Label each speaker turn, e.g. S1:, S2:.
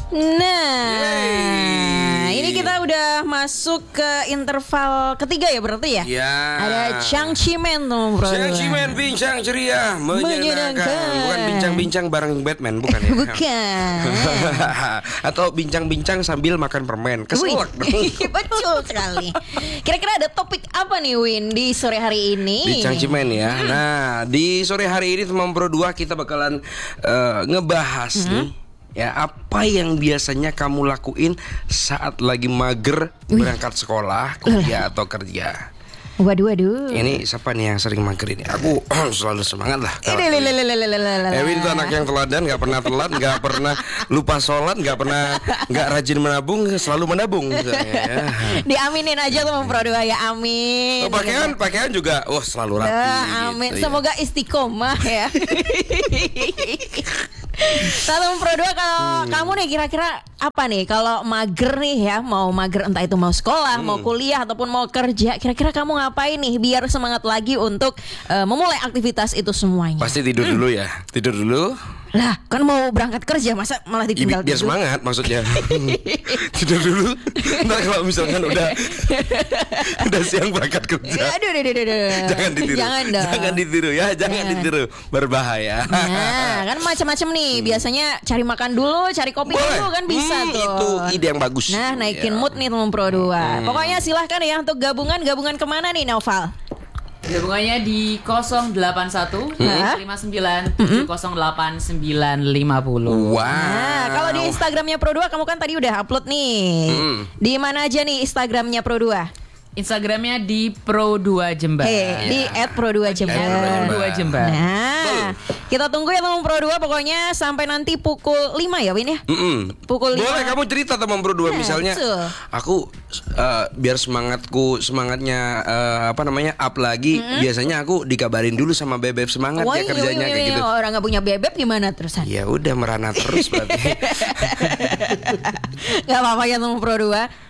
S1: Nah, ini kita udah masuk ke interval ketiga ya berarti ya?
S2: Ya.
S1: Ada Changchimen tuh bro.
S2: Changchimen bincang ceria, menyenangkan. Bukan bincang-bincang bareng Batman, bukan ya?
S1: Bukan.
S2: Atau bincang-bincang sambil makan permen. Keselak dong.
S1: Betul sekali. Kira-kira ada topik apa nih Win di sore hari ini?
S2: Di Changchimen ya. Nah, di sore hari ini teman Pro 2 kita bakalan ngebahas nih. Ya, apa yang biasanya kamu lakuin saat lagi mager berangkat sekolah, kuliah atau kerja?
S1: Waduh.
S2: Ini siapa nih yang sering mager ini? Aku selalu semangat lah.
S1: Ewin
S2: itu anak yang teladan, nggak pernah telat, nggak pernah lupa sholat, nggak rajin menabung, selalu menabung. Ya.
S1: Diaminin aja tuh Pro 2 ya, amin.
S2: Pakaian juga, selalu rapi.
S1: Amin.
S2: Gitu,
S1: semoga istiqomah ya. Satu Pro 2 kalau kamu nih kira-kira apa nih kalau mager nih ya, mau mager entah itu mau sekolah, mau kuliah ataupun mau kerja, kira-kira kamu ngapain nih biar semangat lagi untuk memulai aktivitas itu semuanya?
S2: Pasti tidur dulu ya. Tidur dulu.
S1: Lah, kan mau berangkat kerja masa malah ditinggal
S2: biar semangat maksudnya. Tidur dulu. Ntar kalau misalkan udah siang berangkat kerja.
S1: Aduh.
S2: Jangan ditiru. Jangan ditiru ya, jangan ditiru. Berbahaya.
S1: Nah, kan macam-macam nih. Biasanya cari makan dulu, cari kopi dulu kan bisa tuh.
S2: Itu ide yang bagus.
S1: Nah, naikin mood nih teman Pro 2. Pokoknya silahkan ya untuk gabungan kemana nih Noval?
S3: Gabungannya di 081 59 708 950.
S2: Wow.
S1: Nah, kalau di Instagramnya Pro 2 kamu kan tadi udah upload nih. Di mana aja nih Instagramnya Pro 2?
S3: Instagramnya di Pro2 Jember.
S1: Di @pro2jember.
S3: Jember.
S1: Nah, kita tunggu ya teman Pro 2 pokoknya sampai nanti pukul 5 ya Win ya? Pukul 5.
S2: Boleh kamu cerita teman Pro 2 misalnya.
S1: Betul.
S2: Aku biar semangatnya up lagi, biasanya aku dikabarin dulu sama Bebek semangat ya kerjanya kayak gitu.
S1: Orang nggak punya bebek gimana terusan?
S2: Ya udah merana terus berarti.
S1: Gak apa-apa ya teman Pro 2.